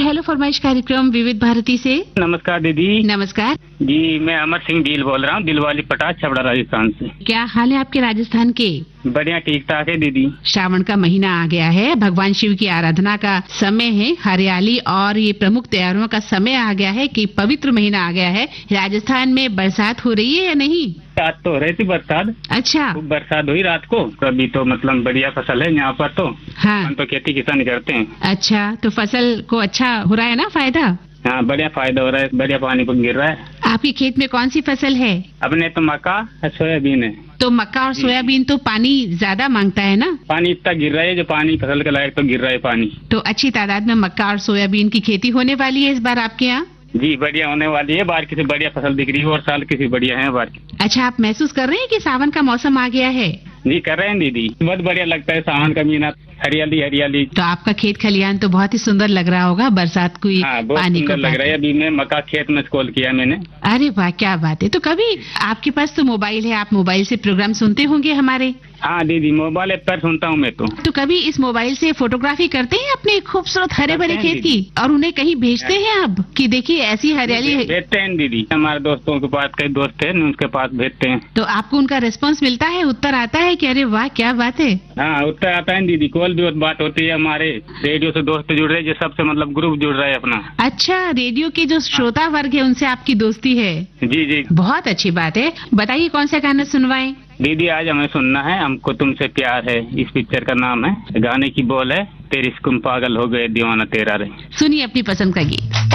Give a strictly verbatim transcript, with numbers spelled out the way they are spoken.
Hello फरमाइश कार्यक्रम विविध भारती से। नमस्कार दीदी। नमस्कार जी, मैं अमर सिंह डील बोल रहा हूँ, दिलवाली पटास छबड़ा राजस्थान से। क्या हाल है आपके राजस्थान के? बढ़िया, ठीक ठाक है दीदी। श्रावण का महीना आ गया है, भगवान शिव की आराधना का समय है, हरियाली और ये प्रमुख त्योहारों का समय आ गया है कि पवित्र महीना आ गया है। राजस्थान में बरसात हो रही है या नहीं? आज तो हो रही थी बरसात। अच्छा, खूब बरसात हुई रात को। अभी तो मतलब बढ़िया फसल है यहाँ पर। तो हाँ, हम तो खेती किसान करते हैं। अच्छा, तो फसल को अच्छा हो रहा है ना फायदा? हाँ, बढ़िया फायदा हो रहा है, बढ़िया पानी पर गिर रहा है। आपके खेत में कौन सी फसल है? अपने तो मक्का सोयाबीन है। तो मक्का और सोयाबीन तो पानी ज्यादा मांगता है ना? पानी इतना गिर रहा है जो पानी फसल के लायक तो गिर रहा है पानी। तो अच्छी तादाद में मक्का और सोयाबीन की खेती होने वाली है इस बार आपके यहाँ? जी, बढ़िया होने वाली है। बार की बढ़िया फसल दिख रही है और साल की बढ़िया है बार की। अच्छा, आप महसूस कर रहे हैं कि सावन का मौसम आ गया है? जी, कर रहे हैं दीदी। बहुत बढ़िया लगता है सावन का महीना, हरियाली हरियाली। तो आपका खेत खलियान तो बहुत ही सुंदर लग रहा होगा बरसात को हाँ, बहुत पानी को सुंदर लग रहा है। अभी मैं मक्का खेत में स्कॉल किया मैंने। अरे वाह, क्या बात है। तो कभी आपके पास तो मोबाइल है, आप मोबाइल से प्रोग्राम सुनते होंगे हमारे? हाँ दीदी, मोबाइल ऐप पर सुनता हूँ मैं तो। तो कभी इस मोबाइल से फोटोग्राफी करते हैं अपने खूबसूरत हरे भरे करते हैं खेत की और उन्हें कहीं भेजते हैं आप कि देखिए ऐसी हरियाली है? भेजते हैं दीदी, हमारे दोस्तों के पास कई दोस्त हैं, उनके पास भेजते हैं। तो आपको उनका रिस्पांस मिलता है, उत्तर आता है कि अरे वाह क्या बात है? हाँ, उत्तर आता है दीदी। कॉल भी बात होती है, हमारे रेडियो से दोस्त जुड़ रहे हैं, जो सबसे मतलब ग्रुप जुड़ रहा है अपना। अच्छा, रेडियो के जो श्रोता वर्ग है उनसे आपकी दोस्ती है? जी जी, बहुत अच्छी बात है। बताइए कौन सा गाना सुनवाएं? दीदी आज हमें सुनना है हमको तुमसे प्यार है, इस पिक्चर का नाम है। गाने की बोल है तेरी इश्क में पागल हो गए दीवाना तेरा रे। सुनिए अपनी पसंद का गीत।